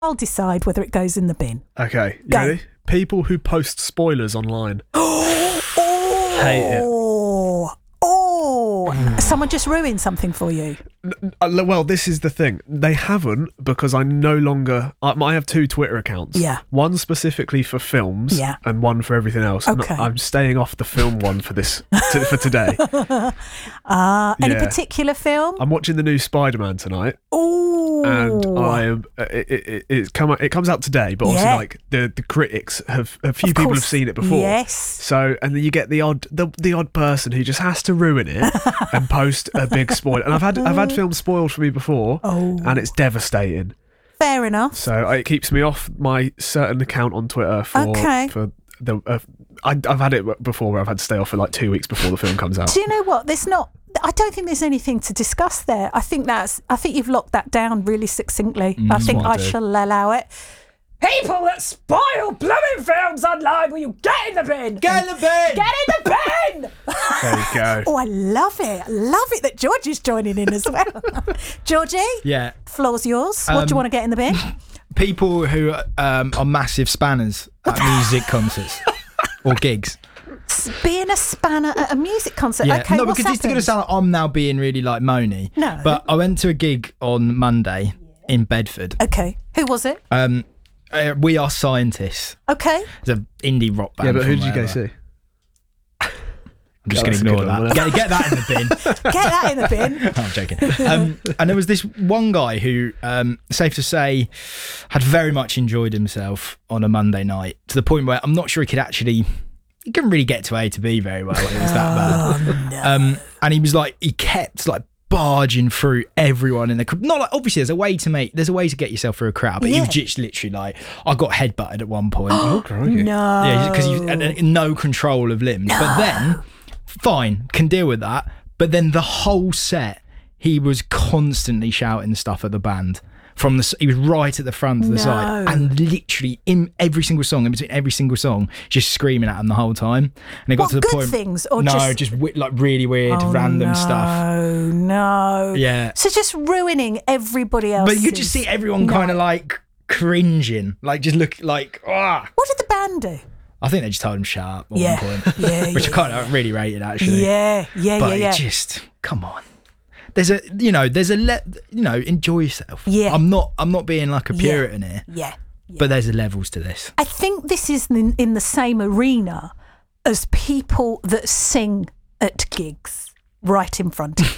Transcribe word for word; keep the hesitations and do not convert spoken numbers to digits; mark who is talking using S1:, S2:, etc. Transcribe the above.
S1: I'll decide whether it goes in the bin.
S2: Okay, you
S1: Go.
S2: ready? People who post spoilers online.
S1: Oh,
S2: Hate it.
S1: oh, someone just ruined something for you.
S2: Uh, Well, this is the thing. They haven't, because I no longer... I, I have two Twitter accounts.
S1: Yeah.
S2: One specifically for films,
S1: Yeah.
S2: and one for everything else. I'm not-
S1: Okay.
S2: I'm staying off the film one for this to, for today.
S1: Uh, any
S2: Yeah.
S1: particular film?
S2: I'm watching the new Spider-Man tonight,
S1: Oh,
S2: and I am. It, it, it, it's come out, it comes out today, but obviously,
S1: Yeah.
S2: like the, the critics have a few
S1: Of
S2: people have
S1: course.
S2: seen it before.
S1: Yes.
S2: So, and then you get the odd the, the odd person who just has to ruin it and post a big spoiler. And I've had I've had films spoiled for me before,
S1: Oh.
S2: and it's devastating.
S1: Fair enough.
S2: So it keeps me off my certain account on Twitter for
S1: Okay.
S2: for the. Uh, I, I've had it before where I've had to stay off for like two weeks before the film comes out.
S1: Do you know what? There's not. I don't think there's anything to discuss there. I think that's. I think you've locked that down really succinctly. I think
S2: what I
S1: I
S2: do.
S1: shall allow it. People that spoil blooming films online, will you get in the bin?
S3: Get in the bin!
S1: Get in the bin!
S2: There you go.
S1: Oh, I love it. I love it that George is joining in as well. Georgie,
S3: Yeah.
S1: floor's yours. What do you
S3: Um,
S1: want to get in the bin?
S3: People who um, are massive spanners at music concerts or gigs.
S1: Being a spanner at a music concert.
S3: Yeah.
S1: Okay,
S3: no,
S1: what's
S3: because this is going to
S1: happened?
S3: sound like I'm now being really like moany.
S1: No.
S3: But I went to a gig on Monday in Bedford.
S1: Okay, who was it?
S3: Um, uh, We Are Scientists.
S1: Okay.
S3: It's an indie rock band.
S2: Yeah, but who
S3: from
S2: did you go
S3: wherever.
S2: see?
S3: I'm just
S2: Yeah,
S3: going to
S2: that's a
S3: ignore
S2: good one,
S3: that.
S2: wasn't
S3: Get, get that in the bin.
S1: Get that in the bin.
S3: I'm joking. Um, and there was this one guy who, um, safe to say, had very much enjoyed himself on a Monday night, to the point where I'm not sure he could actually, he couldn't really get to A to B very well. It was that bad. Um, and he was like, he kept like barging through everyone in the crowd. Not like, obviously there's a way to make, there's a way to get yourself through a crowd, but he
S1: Yeah.
S3: was just literally like, I got headbutted at one point.
S2: Oh, crikey.
S1: No.
S3: Yeah, because you had uh, no control of limbs. But then, fine, can deal with that. But then the whole set, he was constantly shouting stuff at the band. From the, he was right at the front of the
S1: No.
S3: side, and literally in every single song, in between every single song, just screaming at him the whole time. And it got
S1: What,
S3: to the
S1: good
S3: point.
S1: things or
S3: no,
S1: just-
S3: just, wi- like really weird,
S1: Oh,
S3: random
S1: no,
S3: stuff.
S1: No,
S3: Yeah.
S1: So just ruining everybody else.
S3: But you could just see everyone kind of like cringing, like just look like ah.
S1: What did the band do?
S3: I think they just told him shut up at
S1: Yeah.
S3: one point,
S1: Yeah,
S3: which
S1: yeah,
S3: I kind of really rated actually.
S1: Yeah, yeah,
S3: But
S1: yeah, yeah.
S3: it just, come on. There's a, you know, there's a le- you know, enjoy yourself.
S1: Yeah.
S3: I'm not, I'm not being like a
S1: Yeah.
S3: Puritan here,
S1: yeah. yeah.
S3: but there's levels to this.
S1: I think this is in, in the same arena as people that sing at gigs right in front of